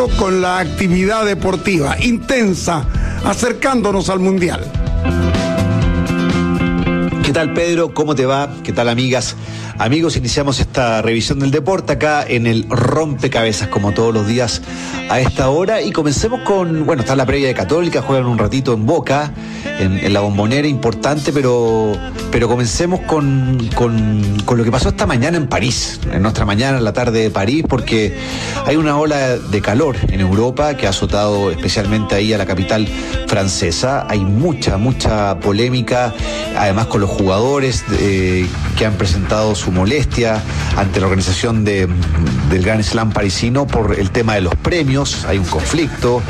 físico con la actividad deportiva intensa, acercándonos al Mundial. ¿Qué tal, Pedro? ¿Cómo te va? ¿Qué tal, amigas? Amigos, iniciamos esta revisión del deporte acá en el Rompecabezas, como todos los días a esta hora. Y comencemos con, bueno, está la previa de Católica, juegan un ratito en Boca, en la Bombonera, importante, pero comencemos con lo que pasó esta mañana en París, en nuestra mañana, en la tarde de París, porque hay una ola de calor en Europa que ha azotado especialmente ahí a la capital francesa. Hay mucha polémica, además con los jugadores que han presentado su molestia ante la organización del Grand Slam parisino por el tema de los premios. Hay un conflicto,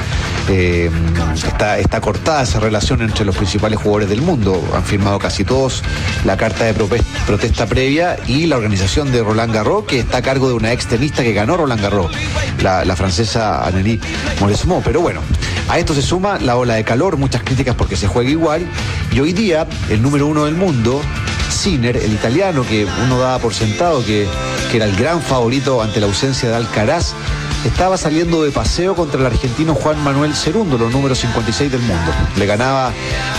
está cortada esa relación entre los principales jugadores del mundo. Han firmado casi todos la carta de protesta previa, y la organización de Roland Garros, que está a cargo de una ex tenista que ganó Roland Garros, la francesa Anneli Mauresmo. Pero bueno, a esto se suma la ola de calor, muchas críticas porque se juega igual, y hoy día el número 1 del mundo, Sinner, el italiano, que uno daba por sentado que era el gran favorito ante la ausencia de Alcaraz, estaba saliendo de paseo contra el argentino Juan Manuel Cerúndolo, número 56 del mundo. Le ganaba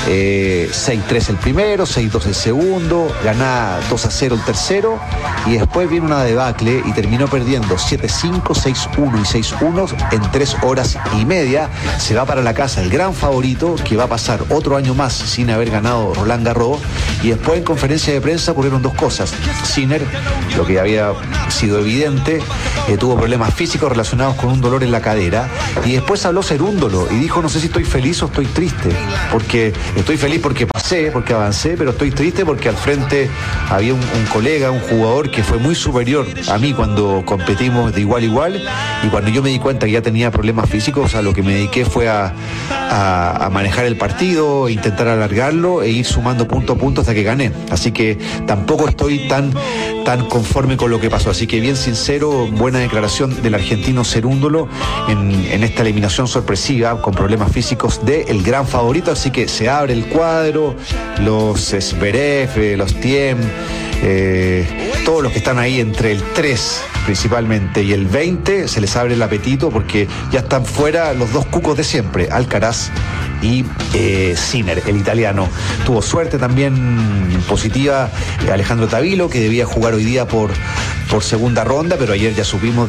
6-3 el primero, 6-2 el segundo, ganaba 2-0 el tercero, y después viene una debacle y terminó perdiendo 7-5, 6-1 y 6-1 en 3 horas y media. Se va para la casa el gran favorito, que va a pasar otro año más sin haber ganado Roland Garros. Y después, en conferencia de prensa, ocurrieron dos cosas. Sinner, lo que había sido evidente, tuvo problemas físicos relacionados con un dolor en la cadera, y después habló Cerúndolo y dijo: no sé si estoy feliz o estoy triste, porque estoy feliz porque pasé, porque avancé, pero estoy triste porque al frente había un colega, un jugador que fue muy superior a mí cuando competimos de igual a igual, y cuando yo me di cuenta que ya tenía problemas físicos, a lo que me dediqué fue a manejar el partido, intentar alargarlo e ir sumando punto a punto hasta que gané. Así que tampoco estoy tan conforme con lo que pasó. Así que bien sincero, buena declaración del argentino Cerúndolo en esta eliminación sorpresiva con problemas físicos del gran favorito. Así que se abre el cuadro, los Zverev, los Thiem, todos los que están ahí entre el 3 principalmente y el 20, se les abre el apetito, porque ya están fuera los dos cucos de siempre, Alcaraz y Sinner, el italiano. Tuvo suerte también positiva Alejandro Tavilo, que debía jugar hoy día por segunda ronda, pero ayer ya supimos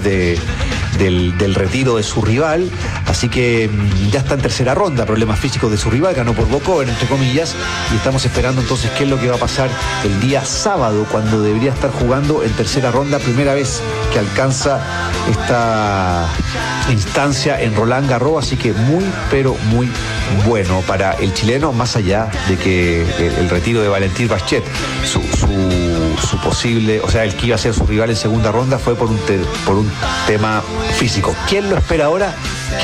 del retiro de su rival, así que ya está en tercera ronda. Problemas físicos de su rival, ganó por Bocón, entre comillas, y estamos esperando entonces qué es lo que va a pasar el día sábado, cuando debería estar jugando en tercera ronda, primera vez que alcanza esta instancia en Roland Garros. Así que muy, pero muy bueno para el chileno, más allá de que el retiro de Valentín Bachet, su posible, o sea, el que iba a ser su rival en segunda ronda, fue por un tema físico. ¿Quién lo espera ahora?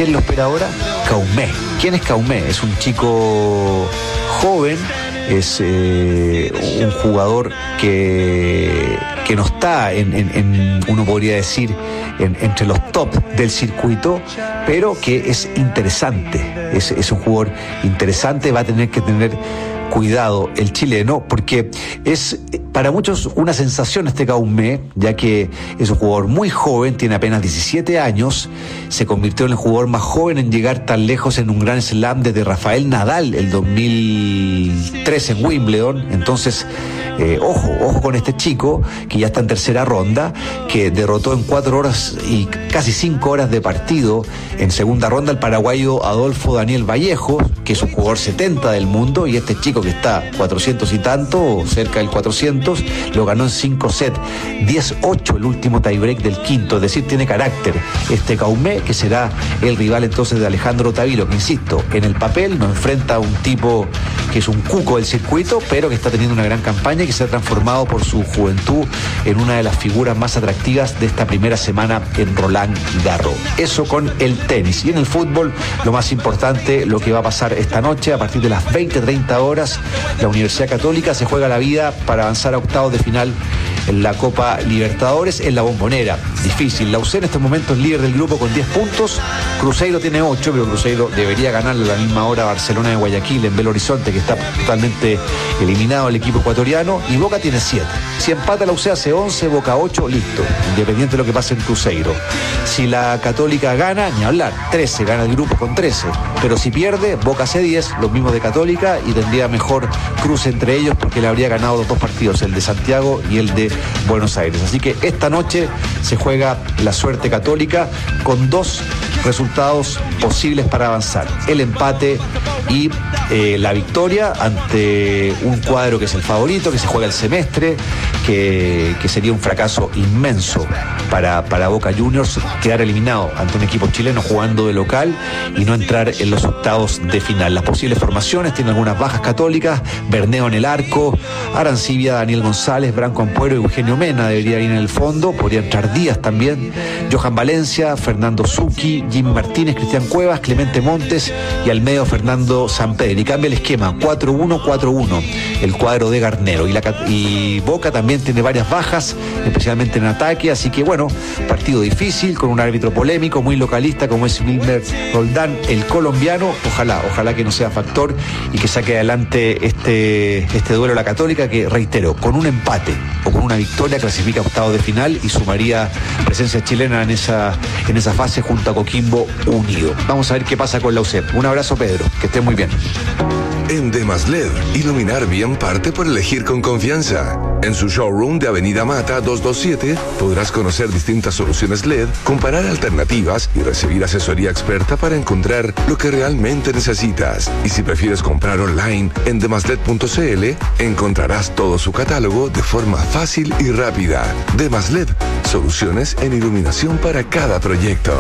Caumé. ¿Quién es Caumé? Es un chico joven, es un jugador que no está uno podría decir entre los top del circuito, pero que es interesante, es un jugador interesante. Va a tener que tener cuidado el chileno, porque es para muchos una sensación este Caumé, ya que es un jugador muy joven, tiene apenas 17 años, se convirtió en el jugador más joven en llegar tan lejos en un Grand Slam desde Rafael Nadal el 2003 en Wimbledon. Entonces, ojo con este chico, que ya está en tercera ronda, que derrotó en 4 horas y casi 5 horas de partido en segunda ronda al paraguayo Adolfo Daniel Vallejo, que es un jugador 70 del mundo, y este chico que está 400 y tanto, cerca del 400, lo ganó en 5 sets, 10-8 el último tiebreak del quinto. Es decir, tiene carácter este Caumé, que será el rival entonces de Alejandro Tavilo, que insisto, en el papel no enfrenta a un tipo que es un cuco del circuito, pero que está teniendo una gran campaña y que se ha transformado por su juventud en una de las figuras más atractivas de esta primera semana en Roland Garros. Eso con el tenis. Y en el fútbol, lo más importante, lo que va a pasar esta noche a partir de las 20:30 horas, la Universidad Católica se juega la vida para avanzar a octavos de final en la Copa Libertadores en la Bombonera. Difícil. La UC en este momento es líder del grupo con 10 puntos. Cruzeiro tiene 8, pero Cruzeiro debería ganarle a la misma hora a Barcelona de Guayaquil en Belo Horizonte, que está totalmente eliminado el equipo ecuatoriano. Y Boca tiene 7. Si empata la UC hace 11, Boca 8, listo. Independiente de lo que pase en Cruzeiro. Si la Católica gana, ni hablar. 13, gana el grupo con 13. Pero si pierde, Boca hace 10, los mismos de Católica, y tendría mejor cruce entre ellos porque le habría ganado los 2 partidos, el de Santiago y el de Buenos Aires. Así que esta noche se juega la suerte católica con 2 resultados posibles para avanzar: el empate y la victoria ante un cuadro que es el favorito, que se juega el semestre, que sería un fracaso inmenso para Boca Juniors quedar eliminado ante un equipo chileno jugando de local y no entrar en los octavos de final. Las posibles formaciones tienen algunas bajas católicas: Berneo en el arco, Arancibia, Daniel González, Branco Ampuero y Eugenio Mena debería ir en el fondo, podría entrar Díaz también, Johan Valencia, Fernando Zucchi, Jimmy Martínez, Cristian Cuevas, Clemente Montes y al medio Fernando Sampedri. Y cambia el esquema, 4-1-4-1, el cuadro de Garnero. Y Boca también tiene varias bajas, especialmente en ataque, así que bueno, partido difícil, con un árbitro polémico, muy localista como es Wilmer Roldán, el colombiano. Ojalá que no sea factor y que saque adelante este duelo la Católica, que reitero, con un empate o con una victoria clasifica a octavos de final y sumaría presencia chilena en esa fase junto a Coquimbo Unido. Vamos a ver qué pasa con la UCEP. Un abrazo, Pedro, que esté muy bien. En Demasled, iluminar bien parte por elegir con confianza. En su showroom de Avenida Mata 227 podrás conocer distintas soluciones LED, comparar alternativas y recibir asesoría experta para encontrar lo que realmente necesitas. Y si prefieres comprar online en demasled.cl, encontrarás todo su catálogo de forma fácil y rápida. Demasled, soluciones en iluminación para cada proyecto.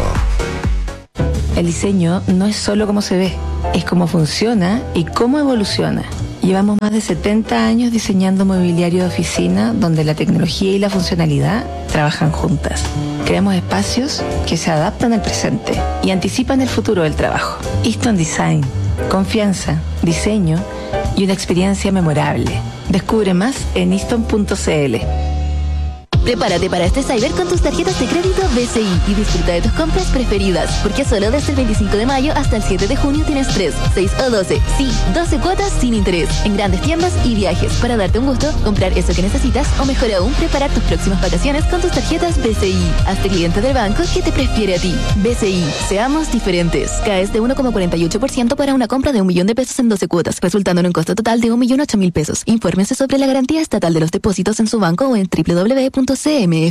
El diseño no es solo cómo se ve, es cómo funciona y cómo evoluciona. Llevamos más de 70 años diseñando mobiliario de oficina donde la tecnología y la funcionalidad trabajan juntas. Creamos espacios que se adaptan al presente y anticipan el futuro del trabajo. Easton Design, confianza, diseño y una experiencia memorable. Descubre más en easton.cl. Prepárate para este Cyber con tus tarjetas de crédito BCI y disfruta de tus compras preferidas, porque solo desde el 25 de mayo hasta el 7 de junio tienes 3, 6 o 12, sí, 12 cuotas sin interés en grandes tiendas y viajes para darte un gusto, comprar eso que necesitas o mejor aún, preparar tus próximas vacaciones con tus tarjetas BCI. Hazte cliente del banco que te prefiere a ti. BCI, seamos diferentes. Caes de 1,48% para una compra de 1 millón de pesos en 12 cuotas, resultando en un costo total de 1.008.000 pesos. Infórmese sobre la garantía estatal de los depósitos en su banco o en www.cmfchile.cl.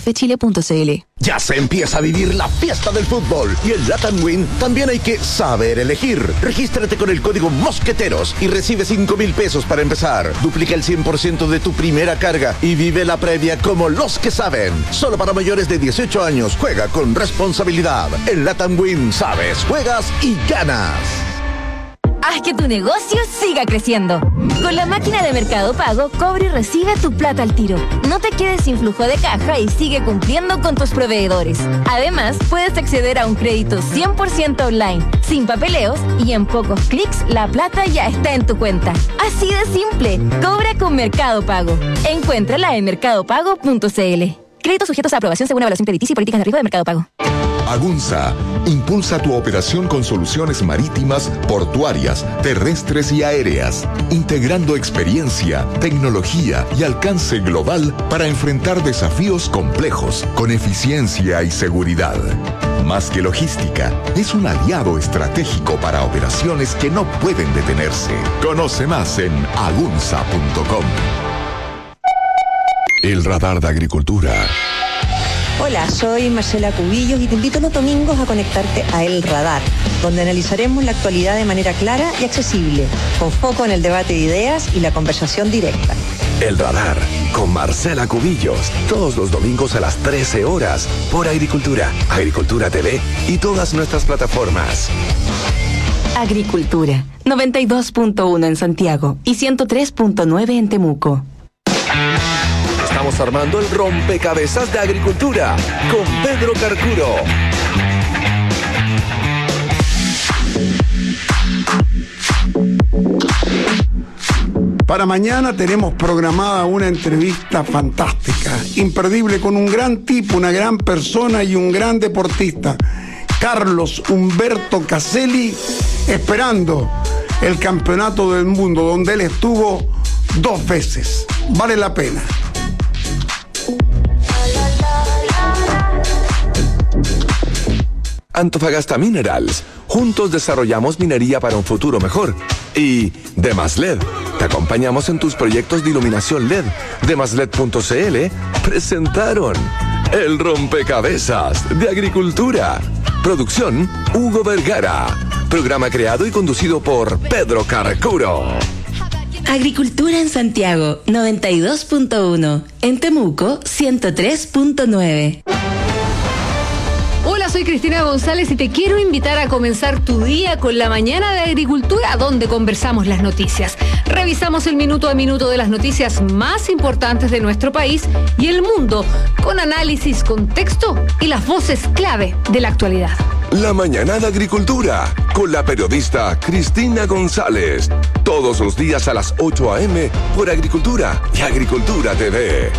Ya se empieza a vivir la fiesta del fútbol y en Latam Win también hay que saber elegir. Regístrate con el código Mosqueteros y recibe 5.000 pesos para empezar. Duplica el 100% de tu primera carga y vive la previa como los que saben. Solo para mayores de 18 años. Juega con responsabilidad. En Latam Win sabes, juegas y ganas. Haz que tu negocio siga creciendo. Con la máquina de Mercado Pago, cobra y recibe tu plata al tiro. No te quedes sin flujo de caja y sigue cumpliendo con tus proveedores. Además, puedes acceder a un crédito 100% online, sin papeleos, y en pocos clics la plata ya está en tu cuenta. Así de simple. Cobra con Mercado Pago. Encuéntrala en mercadopago.cl. Créditos sujetos a aprobación según evaluación crediticia y políticas de riesgo de Mercado Pago. Agunza impulsa tu operación con soluciones marítimas, portuarias, terrestres y aéreas, integrando experiencia, tecnología y alcance global para enfrentar desafíos complejos con eficiencia y seguridad. Más que logística, es un aliado estratégico para operaciones que no pueden detenerse. Conoce más en agunza.com. El radar de agricultura. Hola, soy Marcela Cubillos y te invito los domingos a conectarte a El Radar, donde analizaremos la actualidad de manera clara y accesible, con foco en el debate de ideas y la conversación directa. El Radar, con Marcela Cubillos, todos los domingos a las 13 horas, por Agricultura, Agricultura TV y todas nuestras plataformas. Agricultura, 92.1 en Santiago y 103.9 en Temuco. Estamos armando el rompecabezas de agricultura con Pedro Carcuro. Para mañana tenemos programada una entrevista fantástica, imperdible, con un gran tipo, una gran persona y un gran deportista, Carlos Humberto Caselli, esperando el campeonato del mundo, donde él estuvo 2 veces. Vale la pena. Antofagasta Minerals. Juntos desarrollamos minería para un futuro mejor. Y DemasLed. Te acompañamos en tus proyectos de iluminación LED. DemasLed.cl presentaron El Rompecabezas de Agricultura. Producción Hugo Vergara. Programa creado y conducido por Pedro Carrecuro. Agricultura en Santiago, 92.1. En Temuco, 103.9. Hola, soy Cristina González y te quiero invitar a comenzar tu día con la mañana de Agricultura, donde conversamos las noticias. Revisamos el minuto a minuto de las noticias más importantes de nuestro país y el mundo, con análisis, contexto y las voces clave de la actualidad. La mañana de Agricultura, con la periodista Cristina González. Todos los días a las 8 a.m. por Agricultura y Agricultura TV.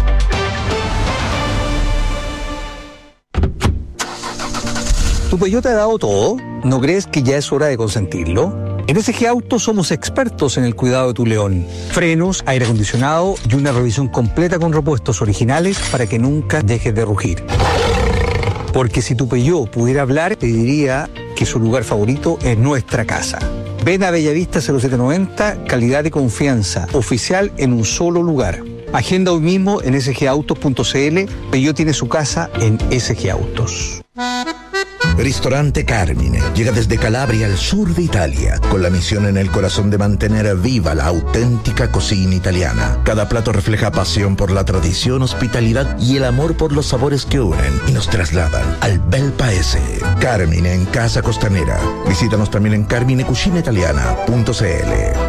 ¿Tu Peugeot te ha dado todo? ¿No crees que ya es hora de consentirlo? En SG Autos somos expertos en el cuidado de tu León. Frenos, aire acondicionado y una revisión completa con repuestos originales para que nunca dejes de rugir. Porque si tu Peugeot pudiera hablar, te diría que su lugar favorito es nuestra casa. Ven a Bellavista 0790, calidad y confianza, oficial en un solo lugar. Agenda hoy mismo en sgautos.cl. Peugeot tiene su casa en SG Autos. Ristorante Carmine llega desde Calabria al sur de Italia, con la misión en el corazón de mantener viva la auténtica cocina italiana. Cada plato refleja pasión por la tradición, hospitalidad y el amor por los sabores que unen y nos trasladan al bel paese. Carmine en Casa Costanera. Visítanos también en carminecucinaitaliana.cl.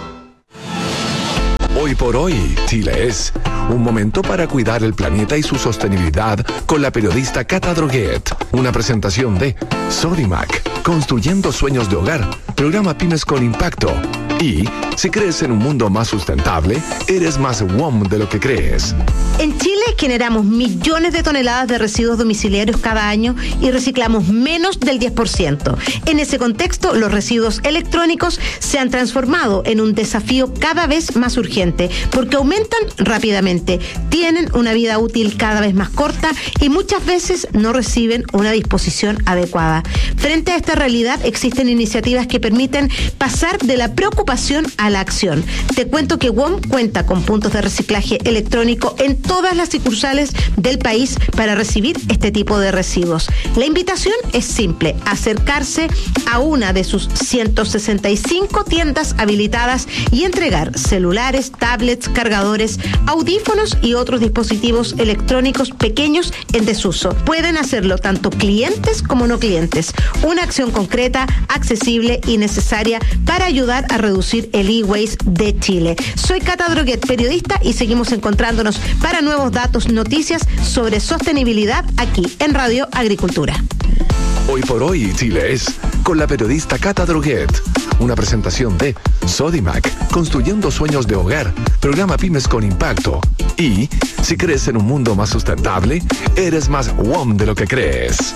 Hoy por hoy, Chile es un momento para cuidar el planeta y su sostenibilidad con la periodista Cata Droguet. Una presentación de Sodimac, construyendo sueños de hogar, programa Pymes con Impacto. Y si crees en un mundo más sustentable, eres más WOM de lo que crees. En Chile generamos millones de toneladas de residuos domiciliarios cada año y reciclamos menos del 10%. En ese contexto, los residuos electrónicos se han transformado en un desafío cada vez más urgente porque aumentan rápidamente, tienen una vida útil cada vez más corta y muchas veces no reciben una disposición adecuada. Frente a esta realidad, existen iniciativas que permiten pasar de la preocupación a la acción. Te cuento que WOM cuenta con puntos de reciclaje electrónico en todas las sucursales del país para recibir este tipo de residuos. La invitación es simple: acercarse a una de sus 165 tiendas habilitadas y entregar celulares, tablets, cargadores, audífonos y otros dispositivos electrónicos pequeños en desuso. Pueden hacerlo tanto clientes como no clientes. Una acción concreta, accesible y necesaria para ayudar a reducir el e-waste de Chile. Soy Cata Droguet, periodista, y seguimos encontrándonos para nuevos datos, noticias sobre sostenibilidad aquí en Radio Agricultura. Hoy por hoy, Chile es con la periodista Cata Droguet. Una presentación de Sodimac, construyendo sueños de hogar, programa Pymes con Impacto. Y si crees en un mundo más sustentable, eres más WOM de lo que crees.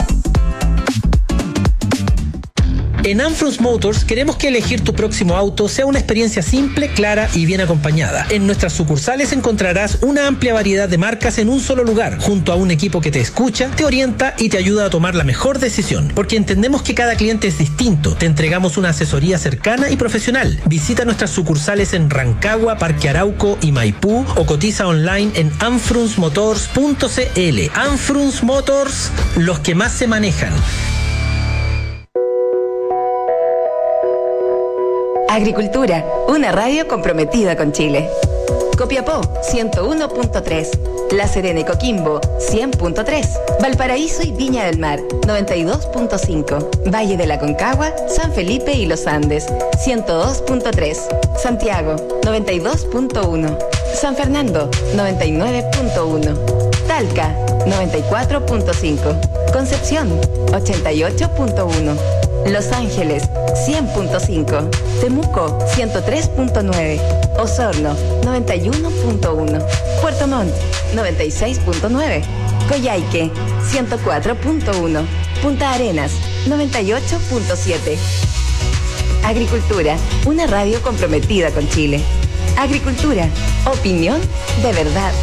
En Anfrus Motors queremos que elegir tu próximo auto sea una experiencia simple, clara y bien acompañada. En nuestras sucursales encontrarás una amplia variedad de marcas en un solo lugar, junto a un equipo que te escucha, te orienta y te ayuda a tomar la mejor decisión. Porque entendemos que cada cliente es distinto. Te entregamos una asesoría cercana y profesional. Visita nuestras sucursales en Rancagua, Parque Arauco y Maipú o cotiza online en anfrusmotors.cl. Anfrus Motors, los que más se manejan. Agricultura, una radio comprometida con Chile. Copiapó, 101.3. La Serena y Coquimbo, 100.3. Valparaíso y Viña del Mar, 92.5. Valle de la Concagua, San Felipe y Los Andes, 102.3. Santiago, 92.1. San Fernando, 99.1. Talca, 94.5. Concepción, 88.1. Los Ángeles 100.5, Temuco 103.9, Osorno 91.1, Puerto Montt 96.9, Coyhaique 104.1, Punta Arenas 98.7. Agricultura, una radio comprometida con Chile. Agricultura, opinión de verdad.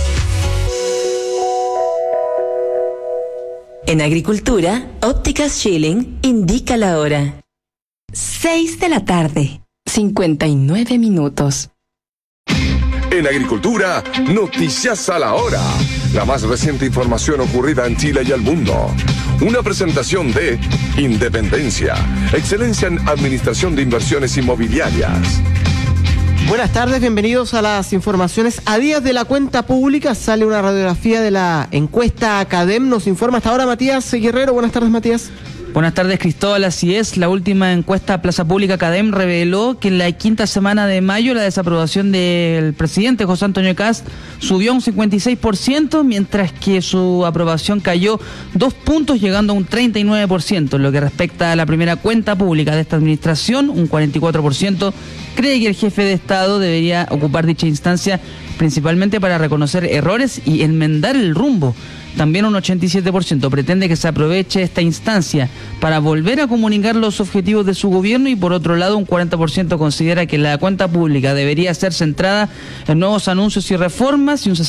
En Agricultura, Ópticas Schilling indica la hora. 6 de la tarde, 59 minutos. En Agricultura, noticias a la hora. La más reciente información ocurrida en Chile y el mundo. Una presentación de Independencia, excelencia en administración de inversiones inmobiliarias. Buenas tardes, bienvenidos a las informaciones. A días de la cuenta pública sale una radiografía de la encuesta CADEM. Nos informa hasta ahora Matías Guerrero. Buenas tardes, Matías. Buenas tardes, Cristóbal. Así es, la última encuesta Plaza Pública CADEM reveló que en la quinta semana de mayo la desaprobación del presidente José Antonio Kast subió a un 56%, mientras que su aprobación cayó 2 puntos, llegando a un 39%. En lo que respecta a la primera cuenta pública de esta administración, un 44% cree que el jefe de Estado debería ocupar dicha instancia principalmente para reconocer errores y enmendar el rumbo. También un 87% pretende que se aproveche esta instancia para volver a comunicar los objetivos de su gobierno, y por otro lado un 40% considera que la cuenta pública debería ser centrada en nuevos anuncios y reformas, y un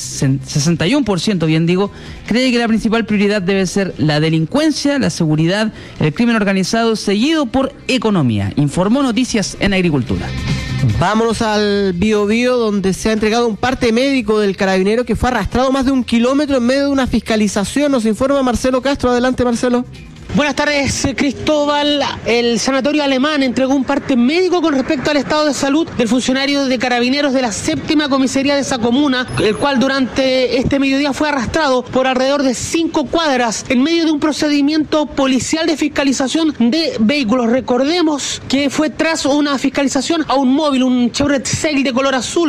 61%, cree que la principal prioridad debe ser la delincuencia, la seguridad, el crimen organizado, seguido por economía. Informó Noticias en Agricultura. Vámonos al Biobío, donde se ha entregado un parte médico del carabinero que fue arrastrado más de 1 kilómetro en medio de una fiscalización. Nos informa Marcelo Castro. Adelante, Marcelo. Buenas tardes, Cristóbal. El Sanatorio Alemán entregó un parte médico con respecto al estado de salud del funcionario de Carabineros de la 7ª comisaría de esa comuna, el cual durante este mediodía fue arrastrado por alrededor de 5 cuadras en medio de un procedimiento policial de fiscalización de vehículos. Recordemos que fue tras una fiscalización a un móvil, un Chevrolet Sail de color azul,